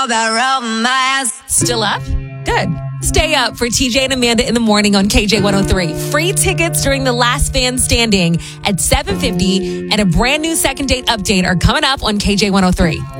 all about romance. Still up? Good. Stay up for TJ and Amanda in the morning on KJ103. Free tickets during the last fan standing at 7:50 and a brand new second date update are coming up on KJ103.